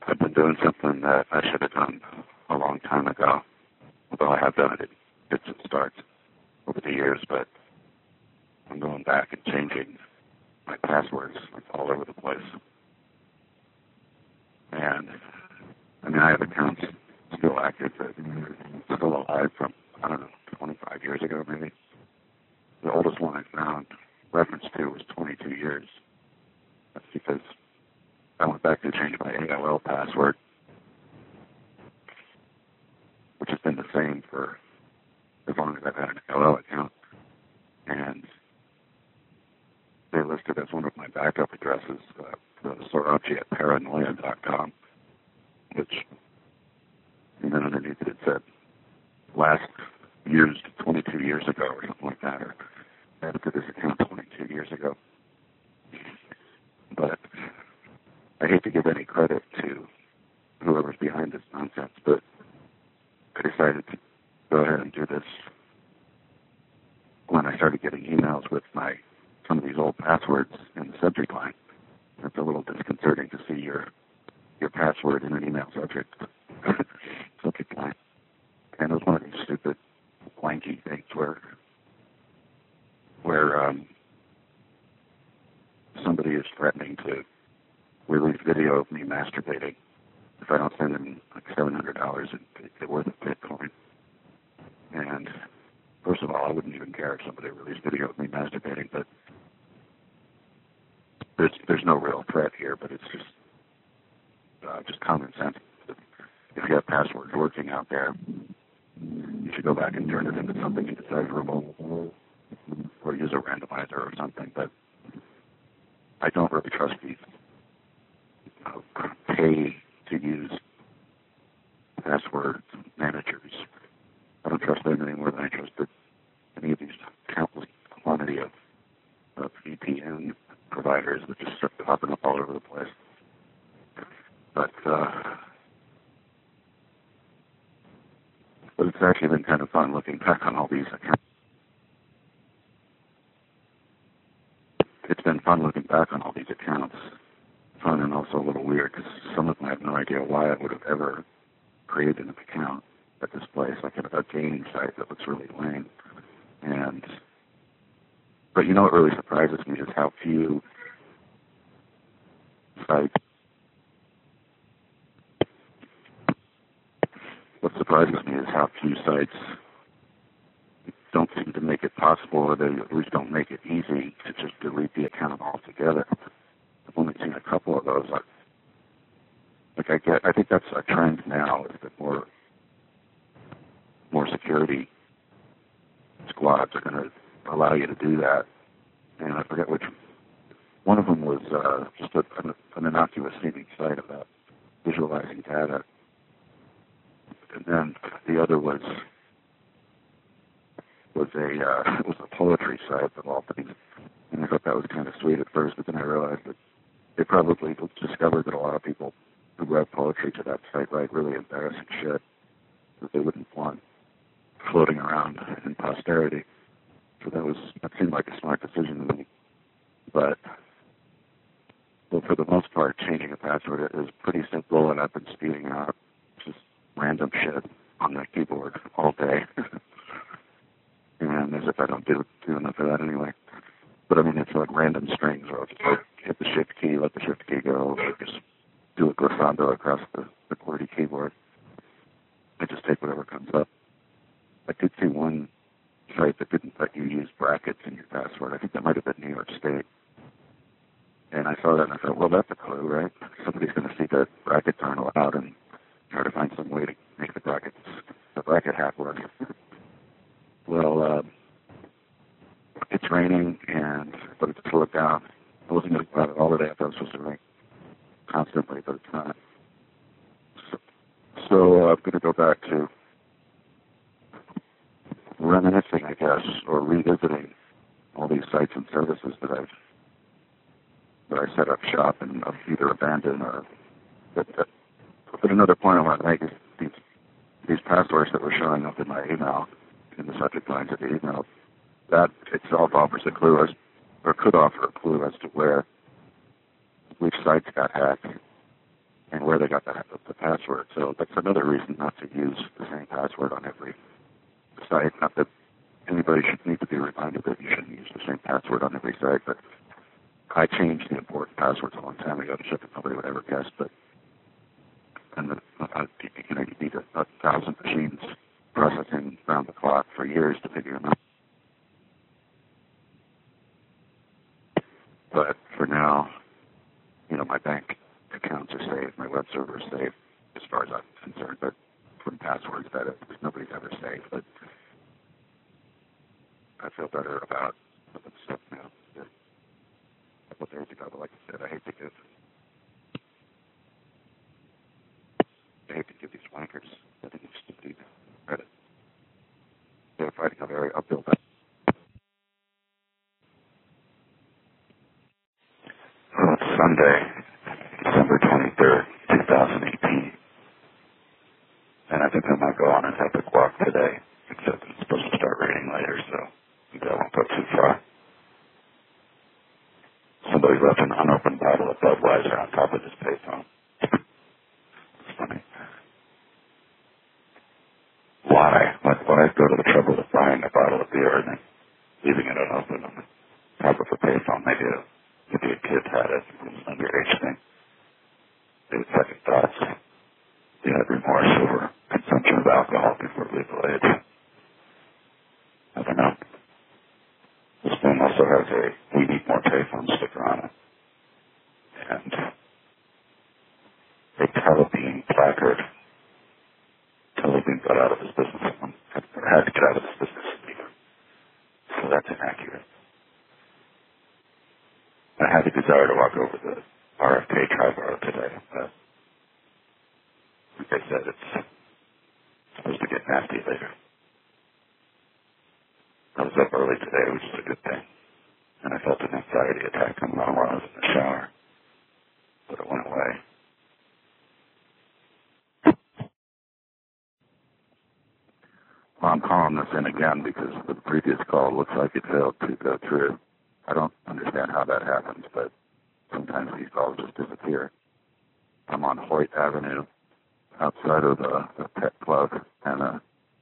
I've been doing something that I should have done a long time ago, although I have done it at fits and starts over the years, but I'm going back and changing my passwords all over the place. And, I mean, I have accounts still active that are still alive from, I don't know, 25 years ago maybe. The oldest one I found reference to was 22 years. That's because I went back to change my AOL password, which has been the same for as long as I've had an AOL account. And they listed as one of my backup addresses, the Sorachi@paranoia.com, which, and then underneath it said last used 22 years ago or something like that, or added to this account 22 years ago. But I hate to give any credit to whoever's behind this nonsense, but I decided to go ahead and do this when I started getting emails with some of these old passwords in the subject line. It's a little disconcerting to see your password in an email subject line. And it was one of these stupid, wanky things where somebody is threatening to release video of me masturbating if I don't send them like $700 worth of Bitcoin. And first of all, I wouldn't even care if somebody released video of me masturbating, but there's no real threat here, but it's just common sense. If you have passwords working out there, you should go back and turn it into something indecipherable or use a randomizer or something. But I don't really trust these pay-to-use password managers. I don't trust them any more than I trust any of these countless quantity of VPN providers that just start popping up all over the place. But it's actually been kind of fun looking back on all these accounts. It's been fun looking back on all these accounts. Fun and also a little weird because some of them I have no idea why I would have ever created an account at this place, like a gaming site that looks really lame. But you know what really surprises me is how few sites. What surprises me is how few sites don't seem to make it possible, or they at least don't make it easy to just delete the account altogether. I've only seen a couple of those. I think that's a trend now, is that more security squads are going to allow you to do that. And I forget which. One of them was just an innocuous seeming site about visualizing data. And then the other was a poetry site of all things. And I thought that was kind of sweet at first, but then I realized that they probably discovered that a lot of people who wrote poetry to that site write really embarrassing shit that they wouldn't want floating around in posterity. So that seemed like a smart decision to me. But for the most part, changing a password is pretty simple, and I've been speeding out just random shit on the keyboard all day. And as if I don't do enough of that anyway. But I mean, it's like random strings where I'll just hit the shift key, let the shift key go, or just do a glissando across the QWERTY keyboard. I just take whatever comes up. I did see one site that didn't let you use brackets in your password. I think that might have been New York State. And I saw that and I thought, well, that's a clue, right? Somebody's going to see that brackets aren't allowed and try to find some way to make the bracket hack work. Well, it's raining, but it's slowed down. I wasn't going to go out all day. I thought it was supposed to rain constantly, but it's not. So I'm going to go back to reminiscing, I guess, or revisiting all these sites and services that I set up shop and I've either abandoned or. But another point I want to make is these passwords that were showing up in my email, in the subject lines of the email, that itself offers a clue or could offer a clue as to which sites got hacked. and where they got the password. So that's another reason not to use the same password on every site. Not that anybody should need to be reminded that you shouldn't use the same password on every site, but I changed the important passwords a long time ago to shit that nobody would ever guess. But and you need 1,000 machines processing around the clock for years to figure them out. But for now, my bank accounts are safe, my web server is safe, as far as I'm concerned. But from passwords, nobody's ever safe. But I feel better about the stuff now. A couple of days ago, but like I said, I hate to give these wankers that they stupid credit. They're fighting a very uphill battle. Well, it's Sunday, December 23rd, 2018, and I think I might go on an epic walk today, except it's supposed to start raining later, so maybe I won't go too far. Somebody left an unopened bottle of Budweiser on top of this payphone. It's funny. Why? Why go to the trouble of buying a bottle of beer and then leaving it unopened on the top of a payphone? Maybe a kid had it. It was an underage thing. They had second thoughts. They had remorse over consumption of alcohol before legal age. I don't know. This thing also has a "We Need More Payphone" sticker on it. And a Telebeam placard. Telebeam got out of his business. Had to get out of his business. So that's inaccurate. I had the desire to walk over the RFK Tri-Borough today, but like I said, it's supposed to get nasty later. I was up early today, which is a good thing, and I felt an anxiety attack coming on while I was in the shower, but it went away. Well, I'm calling this in again because the previous call looks like it failed to go through. I don't understand how that happens, but sometimes these calls just disappear. I'm on Hoyt Avenue, outside of the Pet Club and a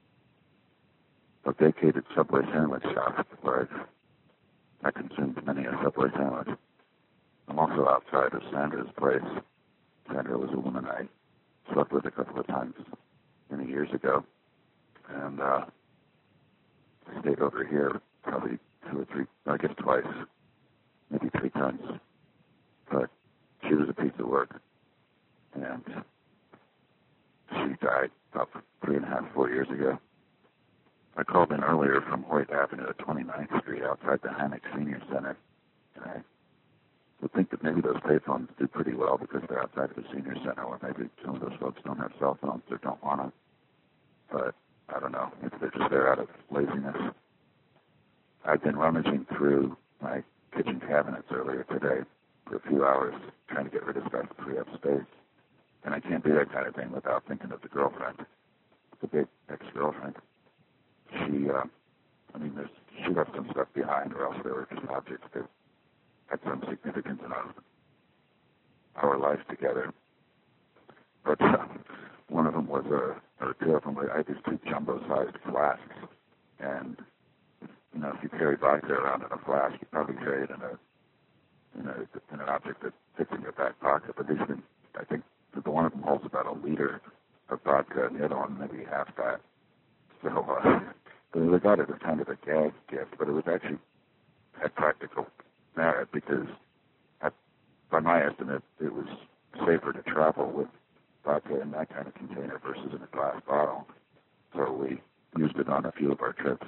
vacated Subway sandwich shop where I consumed many a Subway sandwich. I'm also outside of Sandra's place. Sandra was a woman I slept with a couple of times many years ago, and I stayed over here probably 2 or 3, I guess twice, maybe 3 times. But she was a piece of work, and she died about 3.5, 4 years ago. I called in earlier from Hoyt Avenue at 29th Street outside the Hannock Senior Center, and I would think that maybe those payphones do pretty well because they're outside of the senior center, or maybe some of those folks don't have cell phones or don't want to. But I don't know. Maybe they're just there out of laziness. I've been rummaging through my kitchen cabinets earlier today for a few hours trying to get rid of stuff to free up space. And I can't do that kind of thing without thinking of the girlfriend, the big ex-girlfriend. She left some stuff behind, or else they were just objects that had some significance in our life together. But one of them was or 2 of them, I had these 2 jumbo-sized flasks. And, if you carry vodka around in a flask, you probably carry it in an object that fits in your back pocket. But these things, I think that one of them holds about 1 liter of vodka, and the other one maybe half that. So they got it as kind of a gag gift, but it was actually had practical merit because, by my estimate, it was safer to travel with vodka in that kind of container versus in a glass bottle. So we used it on a few of our trips.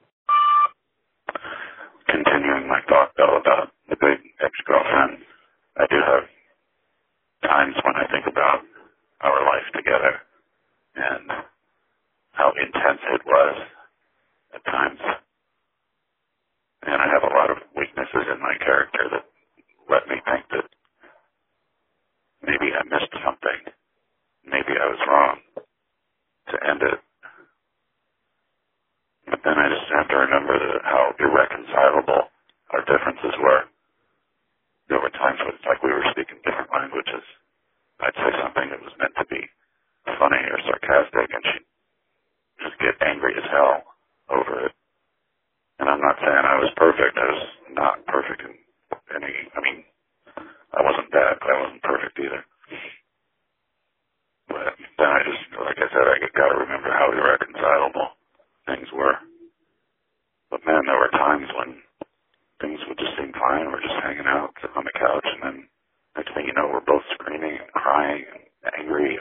Continuing my thought, though, about the big ex-girlfriend, I do have times when I think about our life together and how intense it was at times. And I have a lot of weaknesses in my character that let me think that maybe I missed something. Maybe I was wrong to end it. But then I just have to remember how irreconcilable our differences were. There were times when it's like we were speaking different languages. I'd say something that was meant to be funny or sarcastic, and she'd just get angry as hell over it. And I'm not saying I was perfect. I was not perfect in any, I mean, I wasn't bad, but I wasn't perfect either. But then I just, like I said, I got to remember how irreconcilable things were. But man, there were times when things would just seem fine. We're just hanging out, sitting on the couch, and then next thing you know, we're both screaming and crying and angry,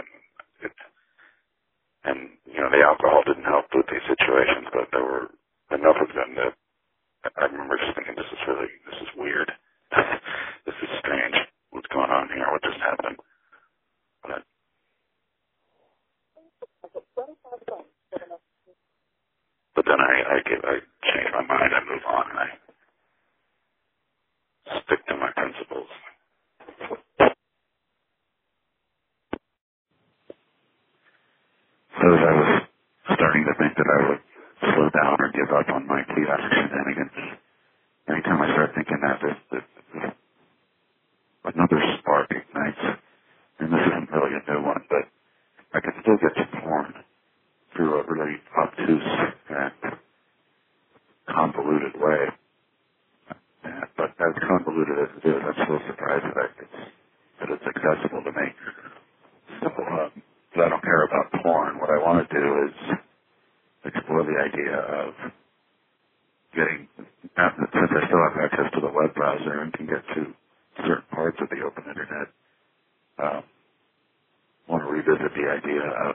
and you know, the alcohol didn't help with these situations, but there were enough of them that I remember just thinking, this is weird. This is strange. What's going on here? What just happened? But then I change my mind, I move on, and I stick to my principles. So as I was starting to think that I would slow down or give up on my chaotic shenanigans, anytime I start thinking that, there's another spark ignites. And this isn't really a new one, but I can still get to porn through a really obtuse and convoluted way. But as convoluted as it is, I'm still surprised that it's accessible to me. So, I don't care about porn. What I want to do is explore the idea of getting, since I still have access to the web browser and can get to certain parts of the open internet, want to revisit the idea of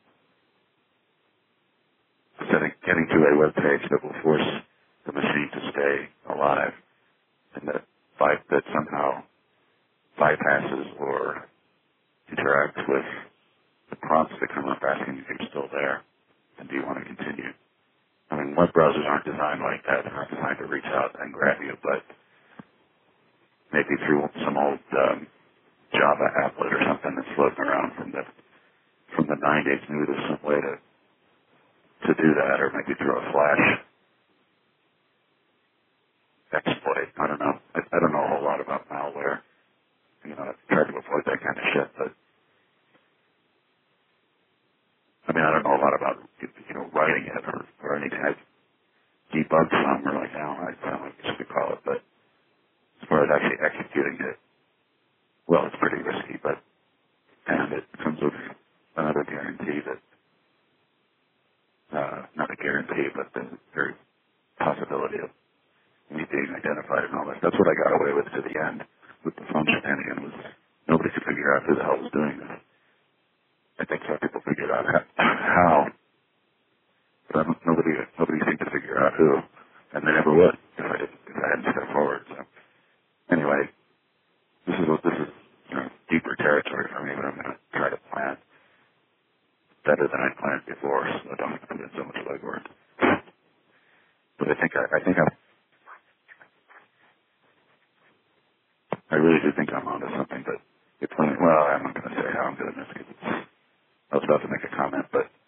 getting to a web page that will force the machine to stay alive, and that somehow bypasses or interacts with the prompts that come up asking if you're still there and do you want to continue. I mean, web browsers aren't designed like that. They're not designed to reach out and grab you, but maybe through some old Java applet or something that's floating around from the 90s, maybe there's some way to do that, or maybe through a Flash exploit. I don't know. I don't know a whole lot about malware. You know, I've tried to avoid that kind of shit, but I mean, I don't know a lot about, writing it or anything. I've debugged some, or like, I don't know what you should call it, but as far as actually executing it, well, it's pretty risky, and it comes with another guarantee that, not a guarantee, but the very possibility of me being identified and all that. That's what I got away with to the end with the phone shenanigan, was nobody could figure out who the hell was doing this. I think some people figured out how, but nobody seemed to figure out who, and they never would if I hadn't stepped forward. So anyway, this is deeper territory for me, but I'm going to try to plan better than I planned before, so I don't have to put in so much legwork. But I really do think I'm onto something. But it's funny. Well, I'm not going to say how I'm doing this because I was about to make a comment, but